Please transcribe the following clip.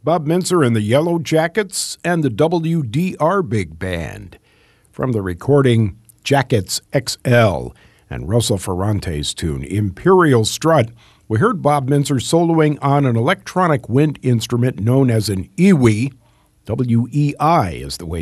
Bob Mintzer and the Yellow Jackets and the WDR Big Band. From the recording Jackets XL and Russell Ferrante's tune Imperial Strut, we heard Bob Mintzer soloing on an electronic wind instrument known as an EWI. W-E-I is the way